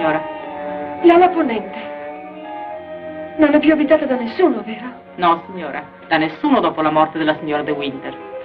signora? L'ala ponente. Non è più abitata da nessuno, vero? No, signora. Da nessuno dopo la morte della signora De Winter.